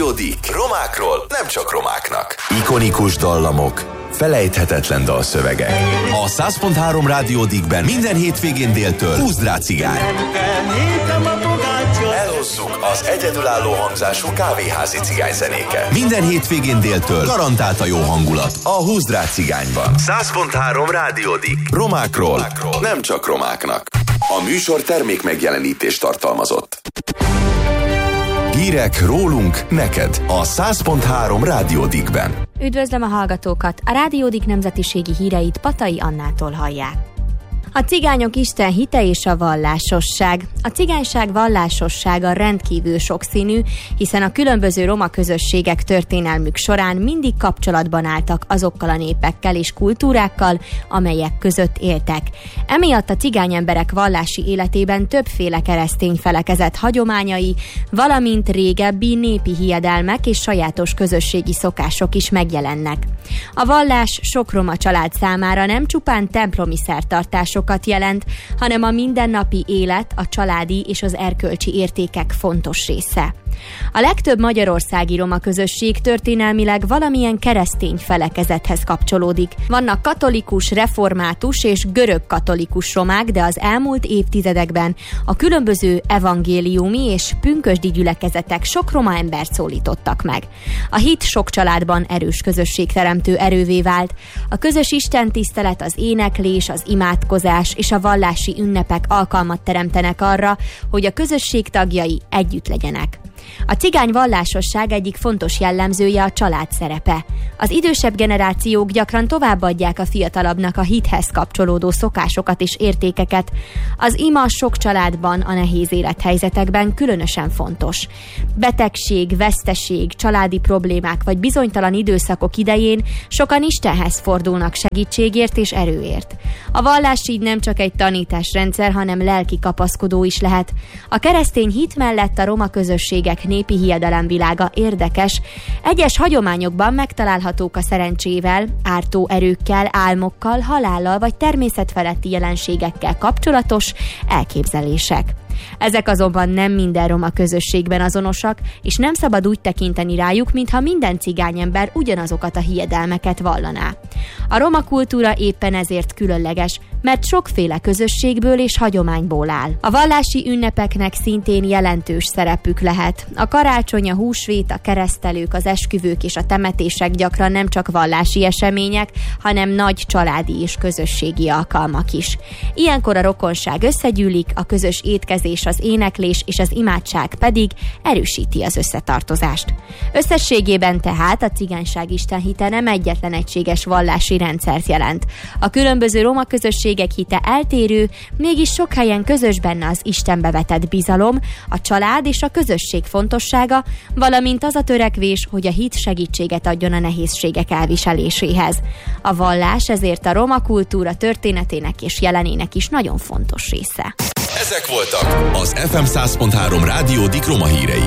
Rádió Dick. Romákról nem csak romáknak. Ikonikus dallamok, felejthetetlen dalszövegek. A 100.3 Rádió Dickben minden hétvégén déltől Húzd rá cigány. Elhozzuk az egyedülálló hangzású kávéházi cigányzenéket. Minden hétvégén déltől garantált a jó hangulat a Húzd rá cigányban. 100.3 Rádió Dick. Romákról nem csak romáknak. A műsor termék megjelenítést tartalmazott. Hírek rólunk neked a 100.3 Rádió Dickben. Üdvözlöm a hallgatókat! A Rádió Dick nemzetiségi híreit Patai Annától hallják. A cigányok Isten hite és a vallásosság. A cigányság vallásossága rendkívül sokszínű, hiszen a különböző roma közösségek történelmük során mindig kapcsolatban álltak azokkal a népekkel és kultúrákkal, amelyek között éltek. Emiatt a cigány emberek vallási életében többféle keresztény felekezet hagyományai, valamint régebbi népi hiedelmek és sajátos közösségi szokások is megjelennek. A vallás sok roma család számára nem csupán templomi szertartások jelent, hanem a mindennapi élet, a családi és az erkölcsi értékek fontos része. A legtöbb magyarországi roma közösség történelmileg valamilyen keresztény felekezethez kapcsolódik. Vannak katolikus, református és görög-katolikus romák, de az elmúlt évtizedekben a különböző evangéliumi és pünkösdi gyülekezetek sok roma embert szólítottak meg. A hit sok családban erős közösségteremtő erővé vált. A közös istentisztelet, az éneklés, az imádkozás és a vallási ünnepek alkalmat teremtenek arra, hogy a közösség tagjai együtt legyenek. A cigány vallásosság egyik fontos jellemzője a család szerepe. Az idősebb generációk gyakran továbbadják a fiatalabbnak a hithez kapcsolódó szokásokat és értékeket. Az ima sok családban a nehéz élethelyzetekben különösen fontos. Betegség, veszteség, családi problémák vagy bizonytalan időszakok idején sokan Istenhez fordulnak segítségért és erőért. A vallás így nem csak egy tanításrendszer, hanem lelki kapaszkodó is lehet. A keresztény hit mellett a roma közösségek népi hiedelemvilága érdekes. Egyes hagyományokban megtalálhatók a szerencsével, ártó erőkkel, álmokkal, halállal vagy természetfeletti jelenségekkel kapcsolatos elképzelések. Ezek azonban nem minden roma közösségben azonosak, és nem szabad úgy tekinteni rájuk, mintha minden cigányember ugyanazokat a hiedelmeket vallaná. A roma kultúra éppen ezért különleges, mert sokféle közösségből és hagyományból áll. A vallási ünnepeknek szintén jelentős szerepük lehet. A karácsony, a húsvét, a keresztelők, az esküvők és a temetések gyakran nem csak vallási események, hanem nagy családi és közösségi alkalmak is. Ilyenkor a rokonság összegyűlik, a közös étkezés, az éneklés és az imádság pedig erősíti az összetartozást. Összességében tehát a cigányság istenhite nem egyetlen egységes vallási rendszert jelent. A különböző roma közösségek hite eltérő, mégis sok helyen közös benne az Istenbe vetett bizalom, a család és a közösség fontossága, valamint az a törekvés, hogy a hit segítséget adjon a nehézségek elviseléséhez. A vallás ezért a roma kultúra történetének és jelenének is nagyon fontos része. Ezek voltak az FM 100.3 Rádió Dick roma hírei.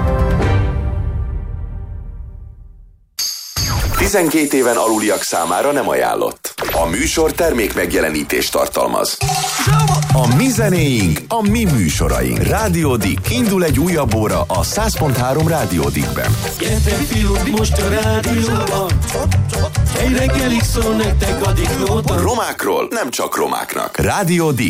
12 éven aluliak számára nem ajánlott. A műsor termék megjelenítést tartalmaz. A mi zenéink, a mi műsoraink. Rádió Dick. Indul egy újabb óra a 100.3 Rádió Dickben. Gyertek fiúk, most a rádióban. Egy reggelig szól nektek a Dick Nóta. Romákról nem csak romáknak. Rádió Dick.